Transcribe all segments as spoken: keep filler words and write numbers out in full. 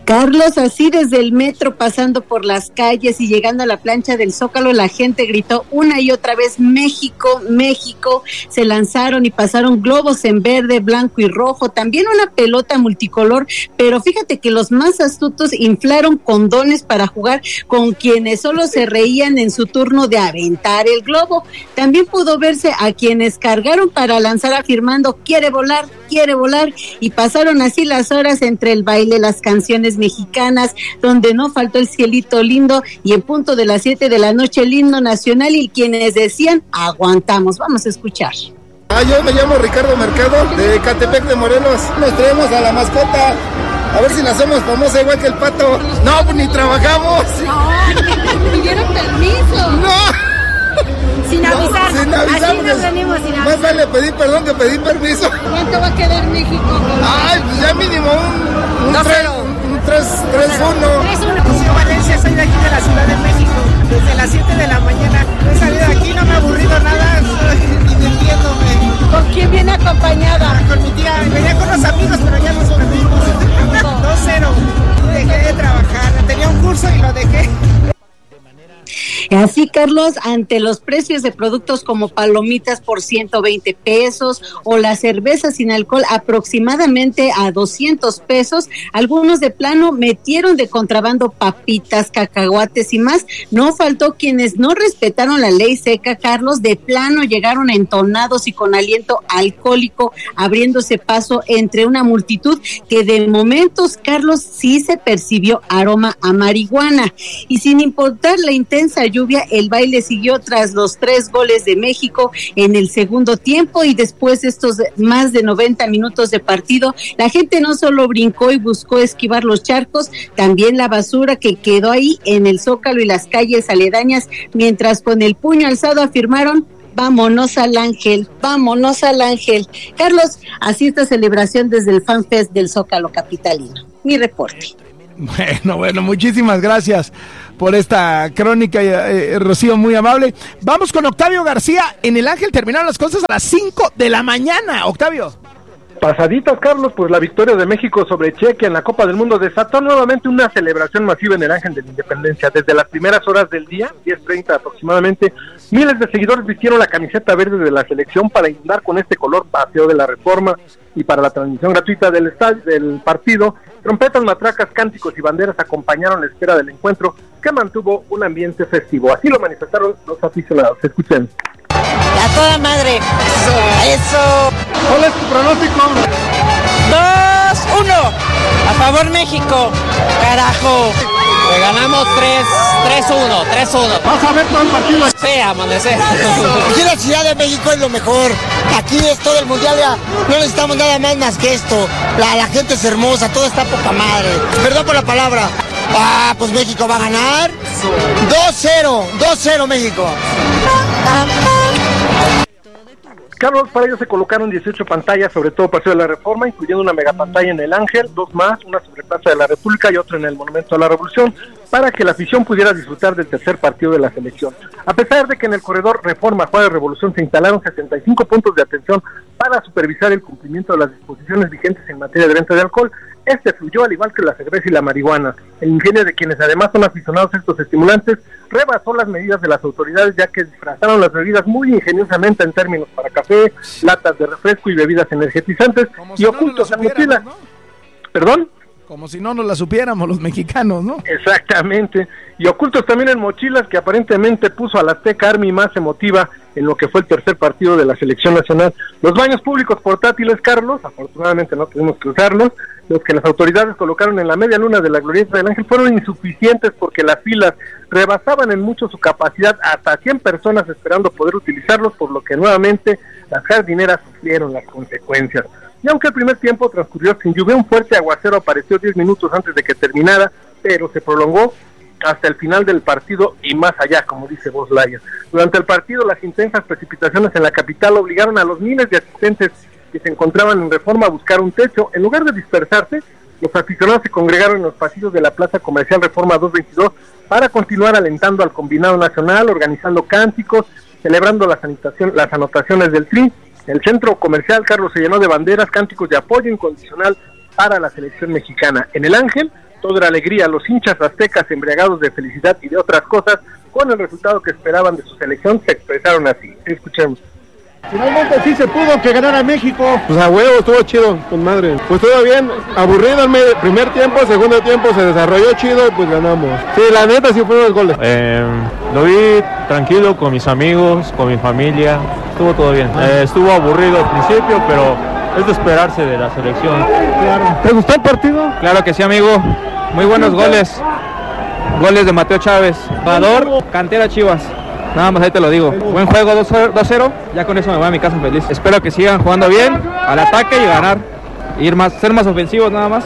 Carlos, así desde el metro, pasando por las calles y llegando a la plancha del Zócalo, la gente gritó una y otra vez México, México. Se lanzaron y pasaron globos en verde, blanco y rojo, también una pelota multicolor, pero fíjate que los más astutos inflaron condones para jugar con quienes solo se reían en su turno de aventar el globo. También pudo verse a quienes cargaron para lanzar afirmando quiere volar, quiere volar, y pasaron así las horas entre el baile, las canciones mexicanas, donde no faltó el cielito lindo, y en punto de las siete de la noche el himno nacional y quienes decían aguantamos. Vamos a escuchar. Ah, yo me llamo Ricardo Mercado, de Catepec de Morelos. Nos traemos a la mascota, a ver si la hacemos famosa igual que el pato. No, pues ni trabajamos. No, pidieron permiso. No. Sin avisar, no, sin avisar, así nos venimos sin avisar. Más vale pedir perdón que pedir permiso. ¿Cuánto va a quedar México? Ay, pues ya mínimo un, un tres uno. Soy Valencia, soy de aquí de la Ciudad de México. Desde las siete de la mañana he salido de aquí, no me he aburrido nada, estoy divirtiéndome. ¿Con quién viene acompañada? Con mi tía, venía con los amigos, pero ya nos perdimos. dos cero, dejé de trabajar, tenía un curso y lo dejé. Así, Carlos, ante los precios de productos como palomitas por ciento veinte pesos o la cerveza sin alcohol aproximadamente a doscientos pesos, algunos de plano metieron de contrabando papitas, cacahuates y más. No faltó quienes no respetaron la ley seca, Carlos, de plano llegaron entonados y con aliento alcohólico, abriéndose paso entre una multitud que de momentos, Carlos, sí se percibió aroma a marihuana. Y sin importar la intensa lluvia, el baile siguió tras los tres goles de México en el segundo tiempo, y después de estos más de noventa minutos de partido, la gente no solo brincó y buscó esquivar los charcos, también la basura que quedó ahí en el Zócalo y las calles aledañas, mientras con el puño alzado afirmaron vámonos al Ángel, vámonos al Ángel. Carlos, así esta celebración desde el Fan Fest del Zócalo capitalino. Mi reporte. Bueno, bueno, muchísimas gracias por esta crónica, eh, Rocío, muy amable. Vamos con Octavio García. En el Ángel terminaron las cosas a las cinco de la mañana, Octavio. Pasaditas, Carlos, pues la victoria de México sobre Chequia en la Copa del Mundo desató nuevamente una celebración masiva en el Ángel de la Independencia. Desde las primeras horas del día, diez treinta aproximadamente, miles de seguidores vistieron la camiseta verde de la selección para inundar con este color Paseo de la Reforma, y para la transmisión gratuita del estadio, del partido, trompetas, matracas, cánticos y banderas acompañaron la espera del encuentro, que mantuvo un ambiente festivo. Así lo manifestaron los aficionados. Escuchen. A toda madre. Eso. Eso. ¿Cuál es tu pronóstico? dos uno. A favor México. Carajo. Le ganamos tres uno. tres uno. ¿Vas a ver todo el partido? Sí, amanecer. Aquí en la Ciudad de México es lo mejor. Aquí es todo el mundial. Ya no necesitamos nada más más que esto. La, la gente es hermosa, todo está poca madre. Perdón por la palabra. Ah, pues México va a ganar. dos cero. dos cero México. Carlos, para ello se colocaron dieciocho pantallas sobre todo Paseo de la Reforma, incluyendo una megapantalla en el Ángel, dos más, una sobre Plaza de la República y otra en el Monumento a la Revolución, para que la afición pudiera disfrutar del tercer partido de la selección. A pesar de que en el corredor Reforma Juárez Revolución se instalaron setenta y cinco puntos de atención para supervisar el cumplimiento de las disposiciones vigentes en materia de venta de alcohol, este fluyó al igual que la cerveza y la marihuana. El ingenio de quienes además son aficionados a estos estimulantes rebasó las medidas de las autoridades, ya que disfrazaron las bebidas muy ingeniosamente en términos para café, latas de refresco y bebidas energetizantes y si ocultos no en mochila. ¿No? ¿Perdón? Como si no nos la supiéramos los mexicanos, ¿no? Exactamente, y ocultos también en mochilas, que aparentemente puso a la Azteca Army más emotiva en lo que fue el tercer partido de la selección nacional. Los baños públicos portátiles, Carlos, afortunadamente no tuvimos que usarlos, los que las autoridades colocaron en la media luna de la Glorieta del Ángel fueron insuficientes porque las filas rebasaban en mucho su capacidad, hasta cien personas esperando poder utilizarlos, por lo que nuevamente las jardineras sufrieron las consecuencias. Y aunque el primer tiempo transcurrió sin lluvia, un fuerte aguacero apareció diez minutos antes de que terminara, pero se prolongó hasta el final del partido y más allá, como dice Buzz Lightyear. Durante el partido, las intensas precipitaciones en la capital obligaron a los miles de asistentes que se encontraban en Reforma a buscar un techo. En lugar de dispersarse, los aficionados se congregaron en los pasillos de la Plaza Comercial Reforma doscientos veintidós para continuar alentando al combinado nacional, organizando cánticos, celebrando las, anitación, las anotaciones del Tri. El centro comercial, Carlos, se llenó de banderas, cánticos de apoyo incondicional para la selección mexicana. En el Ángel, todo era alegría, los hinchas aztecas embriagados de felicidad y de otras cosas, con el resultado que esperaban de su selección, se expresaron así. Escuchemos. Finalmente sí se pudo que ganara México. Pues a huevo, estuvo chido, con madre. Pues todo bien, aburrido el medio, primer tiempo, segundo tiempo se desarrolló chido y pues ganamos. Sí, la neta sí fueron los goles. Eh, lo vi tranquilo con mis amigos, con mi familia, estuvo todo bien. Eh, estuvo aburrido al principio, pero es de esperarse de la selección. Claro. ¿Te gustó el partido? Claro que sí, amigo. Muy buenos goles. Goles de Mateo Chávez. Jugador, cantera Chivas. Nada más ahí te lo digo. Buen juego, dos cero. Ya con eso me voy a mi casa feliz. Espero que sigan jugando bien, al ataque y ganar. Ir más, ser más ofensivos nada más.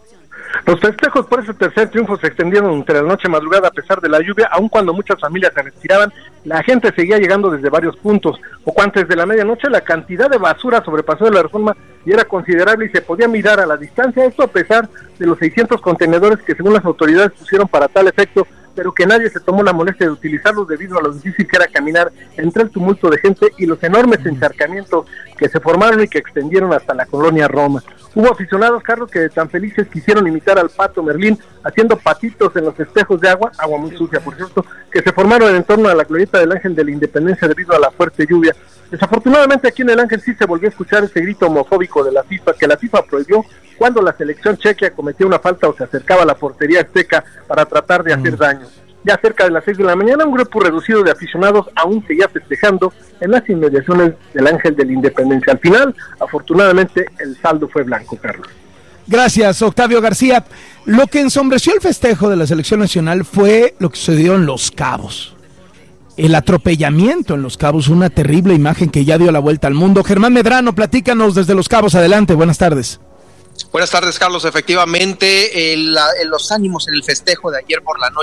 Los festejos por ese tercer triunfo se extendieron entre la noche y madrugada a pesar de la lluvia, aun cuando muchas familias se retiraban, la gente seguía llegando desde varios puntos. Poco antes de la medianoche la cantidad de basura sobrepasó de la Reforma y era considerable y se podía mirar a la distancia, esto a pesar de los seiscientos contenedores que según las autoridades pusieron para tal efecto, pero que nadie se tomó la molestia de utilizarlos debido a lo difícil que era caminar entre el tumulto de gente y los enormes encharcamientos que se formaron y que extendieron hasta la colonia Roma. Hubo aficionados, Carlos, que tan felices quisieron imitar al Pato Merlín haciendo patitos en los espejos de agua, agua muy sucia por cierto, que se formaron en torno a la glorieta del Ángel de la Independencia debido a la fuerte lluvia. Desafortunadamente aquí en el Ángel sí se volvió a escuchar ese grito homofóbico de la FIFA, que la FIFA prohibió cuando la selección chequia cometía una falta o se acercaba a la portería azteca para tratar de hacer daño. Ya cerca de las seis de la mañana, un grupo reducido de aficionados aún seguía festejando en las inmediaciones del Ángel de la Independencia. Al final, afortunadamente, el saldo fue blanco, Carlos. Gracias, Octavio García. Lo que ensombreció el festejo de la selección nacional fue lo que sucedió en Los Cabos. El atropellamiento en Los Cabos, una terrible imagen que ya dio la vuelta al mundo. Germán Medrano, platícanos desde Los Cabos, adelante, buenas tardes. Buenas tardes, Carlos. Efectivamente, el, el, los ánimos en el festejo de ayer por la noche